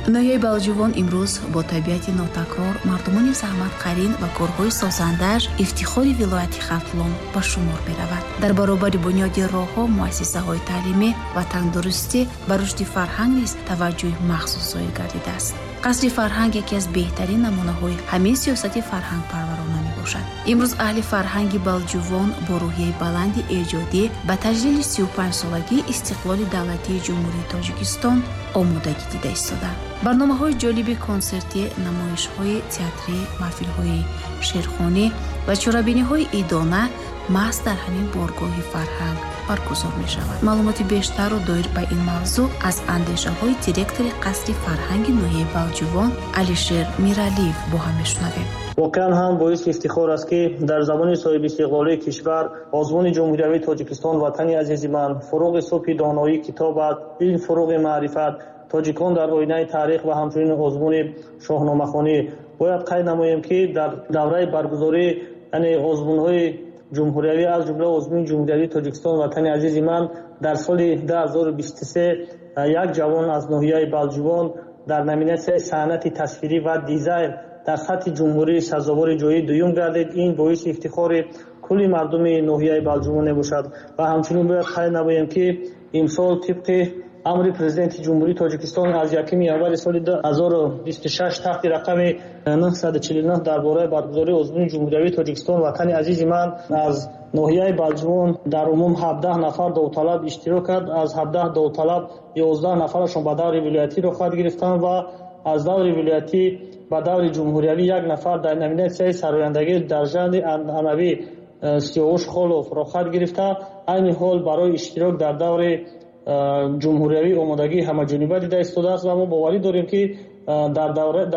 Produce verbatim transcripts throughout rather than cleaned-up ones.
ноҳияи балҷувон имрӯз бо табиати нотакрор, мардумони заҳматқарин ва корҳои созандааш ифтихори вилояти Хатилон ба шумор меравад. дар баробари бунёди роҳҳо, муассисаҳои таълимӣ ва тандурустӣ ба рушди фарҳанг низ таваҷҷӯҳи махсус зоҳир гардидааст. қасри фарҳанг яке аз беҳтарин намунаҳои ҳамин сиёсати фарҳангпарварона мебошад. имрӯз аҳли фарҳанги балҷувон бо рӯҳияи баланди эҷодӣ ба таҷлили си و پنج солагии истиқлоли давлатии ҷумҳурии Тоҷикистон омодагӣ дида истоданд. барномаҳои ҷолиби консертӣ, намоишҳои театрӣ, маҳфилҳои шеърхонӣ ва чорабиниҳои идона маҳз дар ҳамин боргоҳи фарҳанг баргузор мешавад. маълумоти бештарро доир ба ин мавзӯъ аз андешаҳои директори қасри фарҳанги ноҳияи балҷувон Алишер Миралиев бо ҳам мешунавем. воқеан ҳам боиси ифтихор аст, ки дар забони соҳиби истиқлолии кишвар озмуни ҷумҳуриявии Тоҷикистон, ватани азизи ман, фуруғи субҳи доноӣ, китобат, илм, фуруғи маърифат, тоҷикон дар оинаи таърих ва ҳамчунин озмуни шоҳномахонӣ. бояд қайд намоем, ки дар давраи баргузории яъне озмунҳои ҷумҳуриявӣ аз ҷумла озмуни ҷумҳуриявии Тоҷикистон, ватани азизи ман, дар соли две тысячи бисту се як ҷавон аз ноҳияи балҷувон дар номинатсияи санъати тасвирӣ ва дизайн дар сатҳи ҷумҳурӣ сазовори ҷои дуюм гардид. ин боиси ифтихори кулли мардуми ноҳияи балҷувон мебошад. ва ҳамчунин бояд қайд намоем, ки имсол тибқи амри президенти ҷумҳурии Тоҷикистон аз якуми январи соли ду ҳазору бисту шаш таҳти рақами нӯҳсаду чилу нӯҳ дар бораи баргузории озмуни ҷумҳуриявии Тоҷикистон, ватани азизи ман, аз ноҳияи балҷувон дар умум ҳабдаҳ нафар довталаб иштирок кард. аз ҳабдаҳ довталаб ёздаҳ нафарашон ба даври вилоятӣ рухсат гирифтанд ва аз даври вилоятӣ ба даври ҷумҳуриявӣ як нафар дар номинатсияи сарояндагӣ дар жанри анъанавӣ Сиёвуш Холов рухсат гирифта, айни ҳол барои иштирок дар даври ҷумҳуриявӣ омодагии ҳамаҷониба дида истодааст. ва мо боварӣ дорем, ки дар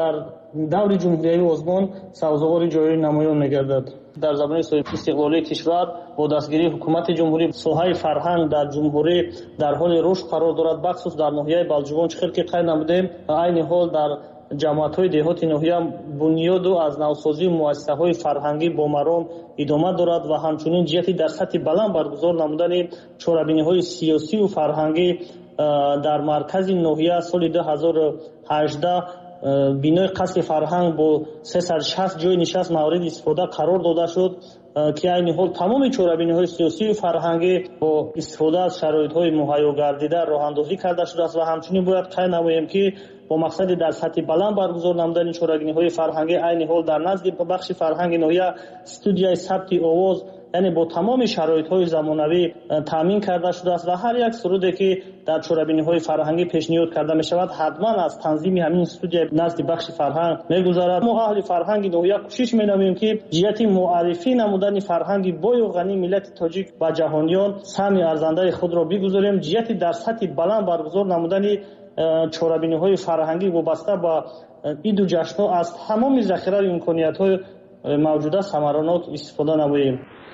даври ҷумҳуриявӣ озмон савзовори ҷои намоён мегардад. дар забони соҳиби истиқлолии кишвар бо дастгирии ҳукумати ҷумҳурӣ соҳаи фарҳанг дар ҷумҳурӣ дар ҳоли рушд қарор дорад. бахусус дар ноҳияи балҷувон чӣ хел ки қайд намудем, айни ҳол дар ҷамоатҳои деҳоти ноҳия бунёду аз навсозии муассисаҳои фарҳангӣ бо маром идома дорад ва ҳамчунин ҷиҳати дар сатҳи баланд баргузор намудани чорабиниҳои сиёсиву фарҳангӣ дар маркази ноҳия соли ду ҳазору ҳаждаҳ бинои қасри фарҳанг бо сесад и шаст ҷои нишаст мавриди истифода қарор дода шуд, ки айни ҳол тамоми чорабиниҳои сиёсиву фарҳангӣ бо истифода аз шароитҳои муҳайё гардида роҳандозӣ карда шудааст. ва ҳамчунин бояд қайд намоем, ки бо мақсади дар сатҳи баланд баргузор намудани чорабиниҳои фарҳангӣ, айни ҳол дар назди бахши фарҳанги ноҳия студияи сабти овоз, яъне бо тамоми шароитҳои замонавӣ таъмин карда шудааст ва ҳар як суруде, ки дар чорабиниҳои фарҳангӣ пешниҳод карда мешавад, ҳатман аз танзими ҳамин студия назди бахши фарҳанг мегузарад. мо аҳли фарҳанги ноҳия кӯшиш менамоем, ки ҷиҳати муаррифӣ намудани фарҳанги бою ғанӣ миллати тоҷик ба ҷаҳониён сами арзандаи худро бигузорем. ҷиҳати дар сатҳи баланд баргузор намудани чорабиниҳои фарҳангӣ вобаста ба иду ҷашнҳо аз тамоми захирави имкониятҳои мавҷуда самаронот истифода намоем.